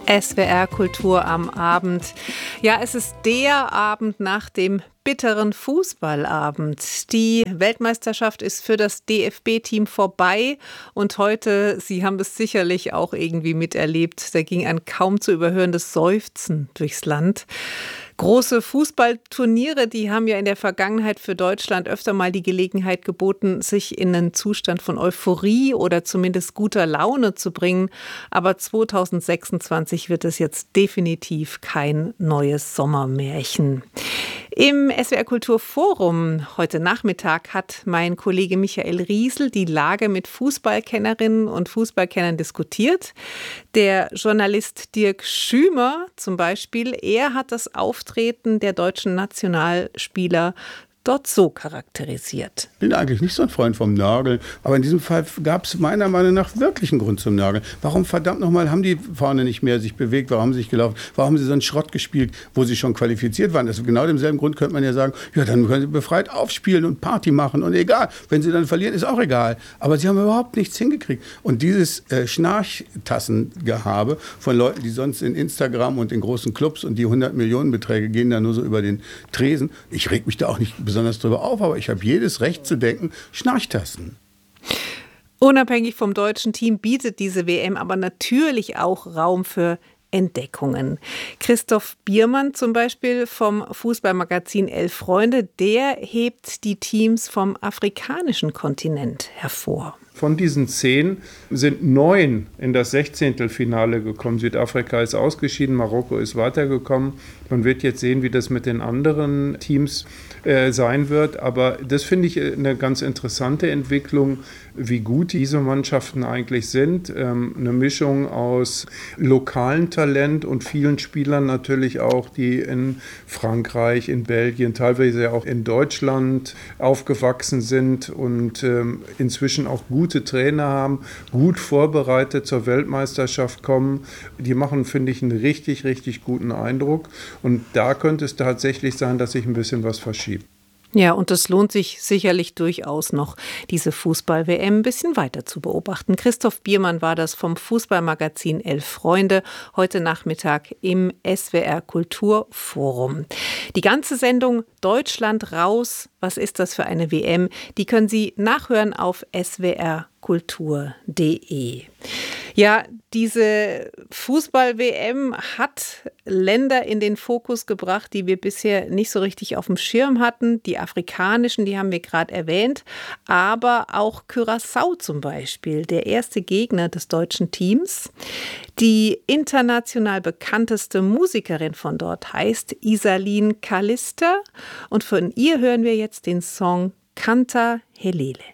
SWR Kultur am Abend. Ja, es ist der Abend nach dem bitteren Fußballabend. Die Weltmeisterschaft ist für das DFB-Team vorbei und heute, Sie haben es sicherlich auch irgendwie miterlebt, da ging ein kaum zu überhörendes Seufzen durchs Land. Große Fußballturniere, die haben ja in der Vergangenheit für Deutschland öfter mal die Gelegenheit geboten, sich in einen Zustand von Euphorie oder zumindest guter Laune zu bringen. Aber 2026 wird es jetzt definitiv kein neues Sommermärchen. Im SWR Kulturforum heute Nachmittag hat mein Kollege Michael Riesel die Lage mit Fußballkennerinnen und Fußballkennern diskutiert. Der Journalist Dirk Schümer zum Beispiel, er hat das Auftreten der deutschen Nationalspieler dort so charakterisiert. Ich bin eigentlich nicht so ein Freund vom Nörgeln, aber in diesem Fall gab es meiner Meinung nach wirklich einen Grund zum Nörgeln. Warum verdammt nochmal haben die vorne nicht mehr sich bewegt, warum haben sie sich gelaufen, warum haben sie so einen Schrott gespielt, wo sie schon qualifiziert waren? Das ist genau demselben Grund könnte man ja sagen, ja, dann können sie befreit aufspielen und Party machen und egal, wenn sie dann verlieren, ist auch egal. Aber sie haben überhaupt nichts hingekriegt. Und dieses Schnarchtassengehabe von Leuten, die sonst in Instagram und in großen Clubs und die 100 Millionen Beträge gehen da nur so über den Tresen, ich reg mich da auch nicht besonders drüber auf, aber ich habe jedes Recht zu denken, Schnarchtassen. Unabhängig vom deutschen Team bietet diese WM aber natürlich auch Raum für Entdeckungen. Christoph Biermann zum Beispiel vom Fußballmagazin Elf Freunde, der hebt die Teams vom afrikanischen Kontinent hervor. Von diesen 10 sind 9 in das Sechzehntelfinale gekommen. Südafrika ist ausgeschieden, Marokko ist weitergekommen. Man wird jetzt sehen, wie das mit den anderen Teams sein wird. Aber das finde ich eine ganz interessante Entwicklung, wie gut diese Mannschaften eigentlich sind. Eine Mischung aus lokalem Talent und vielen Spielern natürlich auch, die in Frankreich, in Belgien, teilweise auch in Deutschland aufgewachsen sind und inzwischen auch gute Trainer haben, gut vorbereitet zur Weltmeisterschaft kommen. Die machen, finde ich, einen richtig, richtig guten Eindruck. Und da könnte es tatsächlich sein, dass sich ein bisschen was verschiebt. Ja, und es lohnt sich sicherlich durchaus noch, diese Fußball-WM ein bisschen weiter zu beobachten. Christoph Biermann war das vom Fußballmagazin Elf Freunde, heute Nachmittag im SWR Kulturforum. Die ganze Sendung Deutschland raus, was ist das für eine WM, die können Sie nachhören auf swrkultur.de. Ja, diese Fußball-WM hat Länder in den Fokus gebracht, die wir bisher nicht so richtig auf dem Schirm hatten. Die afrikanischen, die haben wir gerade erwähnt, aber auch Curaçao zum Beispiel, der erste Gegner des deutschen Teams. Die international bekannteste Musikerin von dort heißt Isaline Callister und von ihr hören wir jetzt den Song Canta Helele.